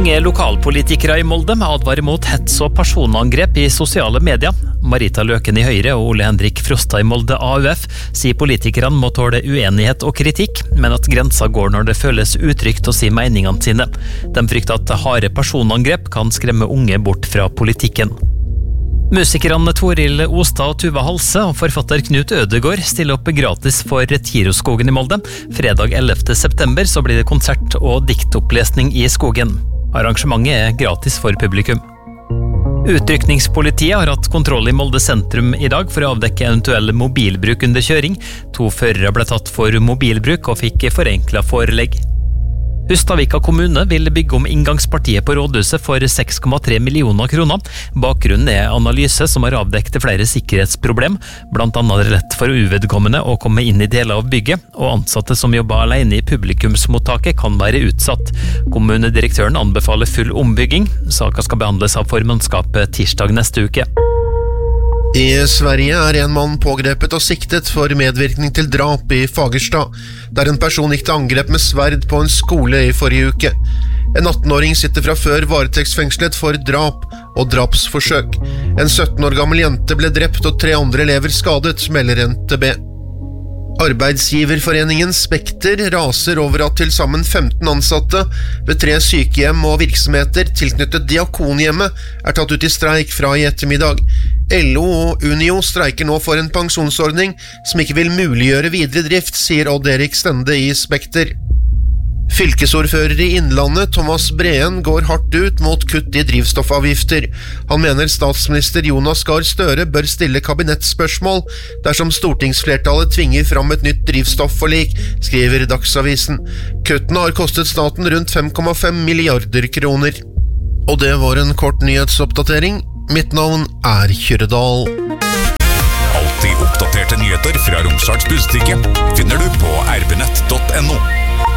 Unge lokalpolitikere i Molde advarer mot hets og personangrep i sosiale medier. Marita Løken i Høyre og Ole Henrik Frosta i Molde AUF sier politikerne må tåle uenighet og kritikk, men at grensa går når det føles utrygt å si meningene sine. De frykter at harde personangrep kan skremme unge bort fra politikken. Musikerne Toril Ostad og Tuva Halse og forfatter Knut Ødegård stiller opp gratis for Tiroskogen i Molde. Fredag 11. september så blir det konsert og diktopplesning i skogen. Arrangementet er gratis for publikum. Utrykningspolitiet har hatt kontroll i Molde sentrum i dag for å avdekke eventuell mobilbruk under kjøring. 2 førere ble tatt for mobilbruk og fikk forenklet forelegg. Hustadvika kommune vil bygge om inngangspartiet på rådhuset for 6,3 millioner kroner. Bakgrunnen er analyse som har avdekket flere sikkerhetsproblem. Blant annet er det lett for uvedkommende å komme inn i deler av bygget, og ansatte som jobber alene i publikumsmottaket kan være utsatt. Kommunedirektøren anbefaler full ombygging. Saka skal behandles av formannskapet tirsdag neste uke. I Sverige er en mann pågrepet og siktet for medvirkning til drap i Fagerstad, der en person gikk til angrep med sverd på en skole i forrige uke. En 18-åring sitter fra før varetektsfengslet for drap og drapsforsøk. En 17 år gammel jente ble drept og 3 andre elever skadet, melder NTB. Arbeidsgiverforeningen Spekter raser over at til sammen 15 ansatte ved 3 sykehjem og virksomheter tilknyttet Diakonhjemmet er tatt ut i streik fra i ettermiddag. LO og Unio streiker nå for en pensjonsordning som ikke vil muliggjøre videre drift, sier Odd Erik Stende i Spekter. Fylkesordfører i Innlandet, Thomas Breen, går hardt ut mot kutt i drivstoffavgifter. Han mener statsminister Jonas Gahr Støre bør stille kabinettspørsmål dersom stortingsflertallet tvinger fram et nytt drivstoffforlik, skriver Dagsavisen. Kuttene har kostet staten rundt 5,5 milliarder kroner. Og det var en kort nyhetsoppdatering. Mitt navn er Kyrredal. Alltid oppdaterte nyheter fra Romsdals Budstikke finner du på rbnett.no.